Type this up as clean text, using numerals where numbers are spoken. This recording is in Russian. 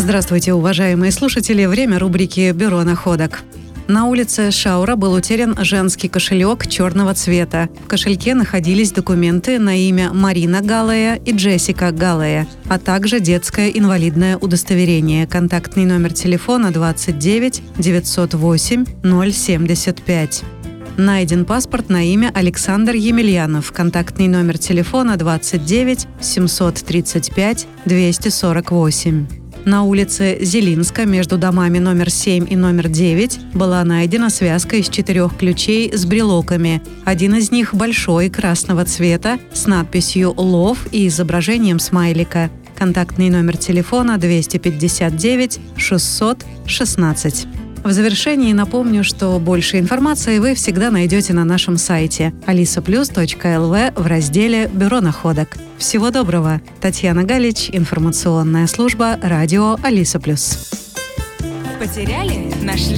Здравствуйте, уважаемые слушатели. Время рубрики «Бюро находок». На улице Шаура был утерян женский кошелек черного цвета. В кошельке находились документы на имя Марина Галлея и Джессика Галлея, а также детское инвалидное удостоверение. Контактный номер телефона 29 908 075. Найден паспорт на имя Александр Емельянов. Контактный номер телефона 29 735 248. На улице Зелинска между домами номер 7 и номер 9 была найдена связка из 4 ключей с брелоками. Один из них большой, красного цвета, с надписью «Лов» и изображением смайлика. Контактный номер телефона 259 616. В завершении напомню, что больше информации вы всегда найдете на нашем сайте alisaplus.lv в разделе «Бюро находок». Всего доброго! Татьяна Галич, информационная служба радио Алиса Плюс. Потеряли? Нашли?